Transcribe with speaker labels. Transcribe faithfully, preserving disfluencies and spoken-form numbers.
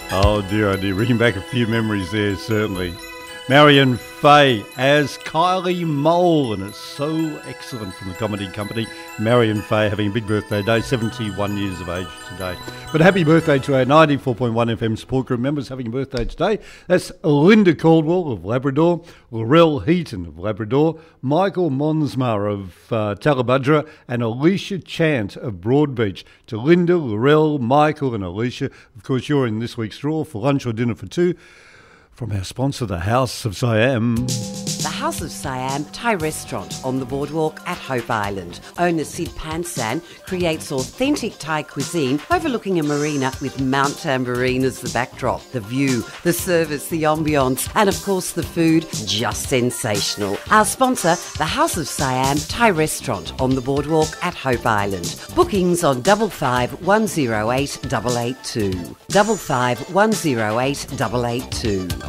Speaker 1: Oh dear, oh dear, bringing back a few memories there, certainly. Marion Fay as Kylie Mole, and it's so excellent from the Comedy Company. Marion Fay having a big birthday day, seventy-one years of age today. But happy birthday to our ninety-four point one F M support group members having a birthday today. That's Linda Caldwell of Labrador, Laurel Heaton of Labrador, Michael Monsmar of uh, Talabudra, and Alicia Chant of Broadbeach. To Linda, Laurel, Michael and Alicia, of course you're in this week's draw for lunch or dinner for two. From our sponsor, the House of Siam.
Speaker 2: The House of Siam Thai restaurant on the boardwalk at Hope Island. Owner Sid Pansan creates authentic Thai cuisine overlooking a marina with Mount Tambourine as the backdrop. The view, the service, the ambience, and of course the food, just sensational. Our sponsor, the House of Siam Thai restaurant on the boardwalk at Hope Island. Bookings on double five one zero eight double eight two. Double five one zero eight double eight two.